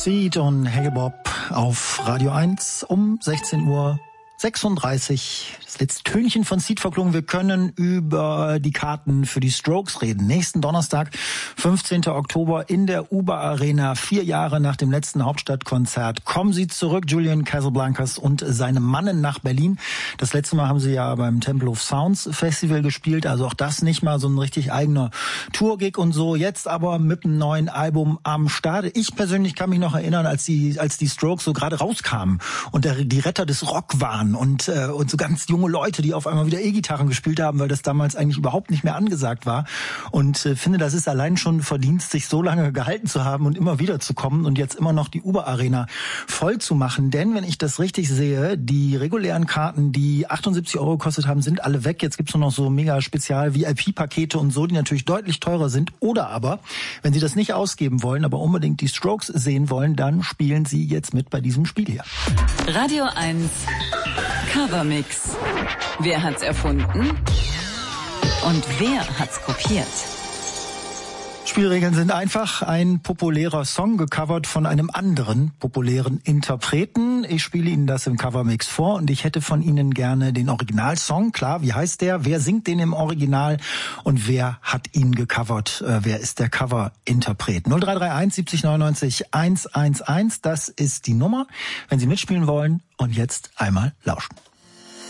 Seed und Hey Bob auf Radio 1 um 16:36 Uhr. Das letzte Tönchen von Seed verklungen. Wir können über die Karten für die Strokes reden. Nächsten Donnerstag, 15. Oktober in der UBA Arena. 4 Jahre nach dem letzten Hauptstadtkonzert kommen sie zurück, Julian Casablancas und seine Mannen nach Berlin. Das letzte Mal haben sie ja beim Temple of Sounds Festival gespielt. Also auch das nicht mal so ein richtig eigener Tour-Gig und so. Jetzt aber mit einem neuen Album am Start. Ich persönlich kann mich noch erinnern, als die Strokes so gerade rauskamen und die Retter des Rock waren und so ganz junge Leute, die auf einmal wieder E-Gitarren gespielt haben, weil das damals eigentlich überhaupt nicht mehr angesagt war. Und finde, das ist allein schon Verdienst, sich so lange gehalten zu haben und immer wieder zu kommen und jetzt immer noch die UBA-Arena voll zu machen. Denn wenn ich das richtig sehe, die regulären Karten, die 78 € gekostet haben, sind alle weg. Jetzt gibt's nur noch so mega Spezial-VIP-Pakete und so, die natürlich deutlich teurer sind. Oder aber, wenn Sie das nicht ausgeben wollen, aber unbedingt die Strokes sehen wollen, dann spielen Sie jetzt mit bei diesem Spiel hier. Radio 1 Covermix. Wer hat's erfunden? Und wer hat's kopiert? Spielregeln sind einfach. Ein populärer Song gecovert von einem anderen populären Interpreten. Ich spiele Ihnen das im Covermix vor und ich hätte von Ihnen gerne den Originalsong. Klar, wie heißt der? Wer singt den im Original? Und wer hat ihn gecovert? Wer ist der Coverinterpret? 0331 70 99 111. Das ist die Nummer, wenn Sie mitspielen wollen. Und jetzt einmal lauschen.